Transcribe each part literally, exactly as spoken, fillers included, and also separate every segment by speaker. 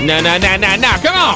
Speaker 1: No, no, no, no, no. Come on.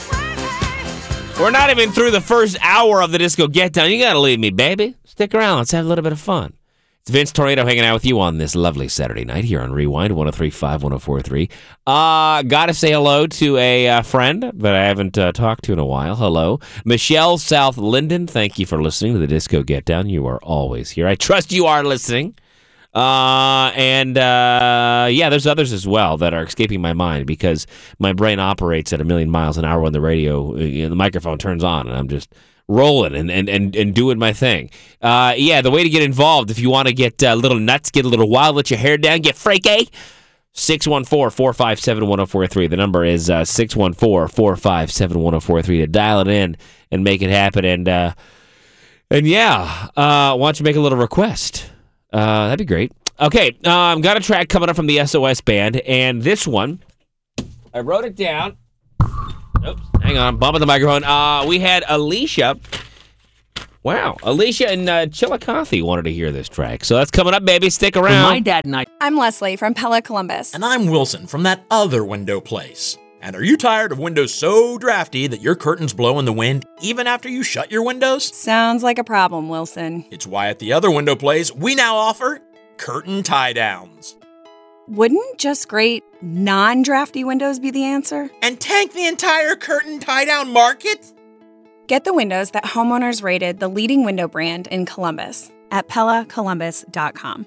Speaker 1: We're not even through the first hour of the Disco Get Down. You got to leave me, baby. Stick around. Let's have a little bit of fun. It's Vince Tornado hanging out with you on this lovely Saturday night here on Rewind, one oh three point five, one oh four point three. Uh, got to say hello to a uh, friend that I haven't uh, talked to in a while. Hello. Michelle South Linden, thank you for listening to the Disco Get Down. You are always here. I trust you are listening. Uh, and, uh, yeah, there's others as well that are escaping my mind because my brain operates at a million miles an hour when the radio, you know, the microphone turns on, and I'm just rolling and, and, and, and doing my thing. Uh, yeah, the way to get involved, if you want to get a little nuts, get a little wild, let your hair down, get freaky, six one four, four five seven, one oh four three. The number is uh, six one four, four five seven, one oh four three to dial it in and make it happen. And, uh, and yeah, uh, why don't you make a little request? Uh, that'd be great. Okay, um, got a track coming up from the S O S Band, and this one, I wrote it down. Oops, hang on, I'm bumping the microphone. Uh, we had Alicia. Wow, Alicia and uh, Chillicothe wanted to hear this track, so that's coming up, baby. Stick around.
Speaker 2: My dad and I.
Speaker 3: I'm Leslie from Pella Columbus.
Speaker 2: And I'm Wilson from that other window place. And are you tired of windows so drafty that your curtains blow in the wind even after you shut your windows?
Speaker 3: Sounds like a problem, Wilson.
Speaker 2: It's why at the other window place, we now offer curtain tie-downs.
Speaker 3: Wouldn't just great non-drafty windows be the answer?
Speaker 2: And tank the entire curtain tie-down market?
Speaker 3: Get the windows that homeowners rated the leading window brand in Columbus at Pella Columbus dot com.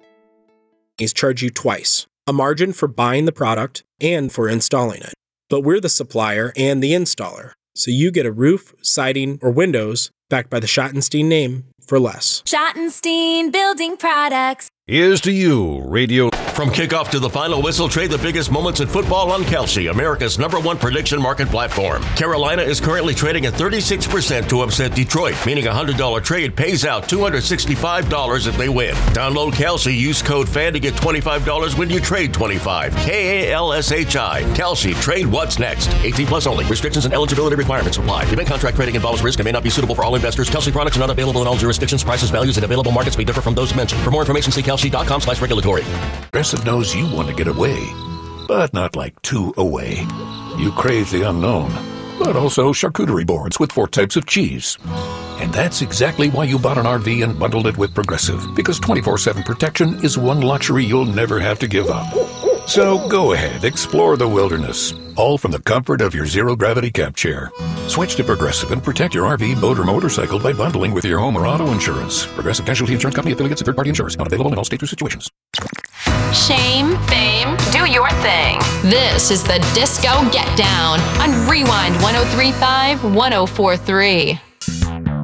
Speaker 4: Is charge you twice, a margin for buying the product and for installing it. But we're the supplier and the installer, so you get a roof, siding, or windows backed by the Schottenstein name for less.
Speaker 5: Schottenstein Building Products.
Speaker 6: Here's to you, radio. From kickoff to the final whistle, trade the biggest moments in football on Kalshi, America's number one prediction market platform. Carolina is currently trading at thirty-six percent to upset Detroit, meaning a one hundred dollars trade pays out two hundred sixty-five dollars if they win. Download Kalshi, use code FAN to get twenty-five dollars when you trade twenty-five dollars. K A L S H I. Kalshi, trade what's next. eighteen plus only. Restrictions and eligibility requirements apply. Event contract trading involves risk and may not be suitable for all investors. Kalshi products are not available in all jurisdictions. Prices, values, and available markets may differ from those mentioned. For more information, see kalshi dot com slash regulatory.
Speaker 7: Progressive knows you want to get away, but not like two away. You crave the unknown, but also charcuterie boards with four types of cheese. And that's exactly why you bought an R V and bundled it with Progressive, because twenty-four seven protection is one luxury you'll never have to give up. So go ahead, explore the wilderness, all from the comfort of your zero-gravity camp chair. Switch to Progressive and protect your R V, boat, or motorcycle by bundling with your home or auto insurance. Progressive Casualty Insurance Company, affiliates, and third-party insurers. Not available in all states or situations.
Speaker 5: Shame, fame, do your thing. This is the Disco Get Down on Rewind one oh three point five, one oh four point three.